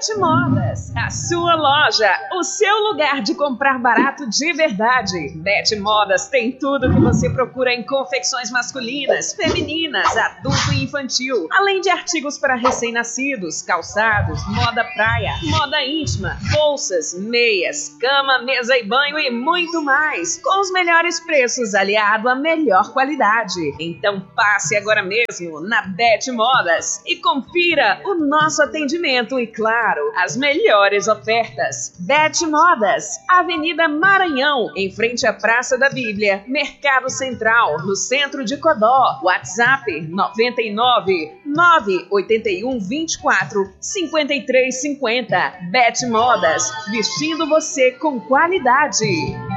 Bet Modas, a sua loja, o seu lugar de comprar barato de verdade. Bet Modas tem tudo que você procura em confecções masculinas, femininas, adulto e infantil, além de artigos para recém-nascidos, calçados, moda praia, moda íntima, bolsas, meias, cama, mesa e banho e muito mais, com os melhores preços aliado à melhor qualidade. Então passe agora mesmo na Bet Modas e confira o nosso atendimento e, claro, as melhores ofertas. Bet Modas, Avenida Maranhão, em frente à Praça da Bíblia, Mercado Central, no centro de Codó. WhatsApp 99 981 24 53 50. Bet Modas, vestindo você com qualidade.